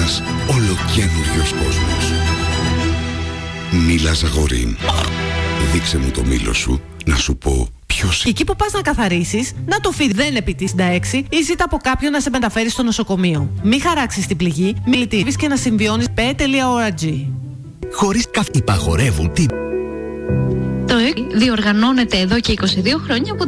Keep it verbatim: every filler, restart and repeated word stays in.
Ένας ολοκαίνουριος κόσμος. Μίλα Ζαγορίν. Δείξε μου το μήλο σου να σου πω ποιος... Και εκεί που πας να καθαρίσεις, να το φύγει δεν επί τη συντά έξι ή ζήτα από κάποιον να σε μεταφέρει στο νοσοκομείο. Μη χαράξεις την πληγή, μη λυτίβεις και να συμβιώνεις πι τελεία ο αρ τζι. Χωρίς καφ υπαγορεύουν τι... Το ΕΚ διοργανώνεται εδώ και είκοσι δύο χρόνια από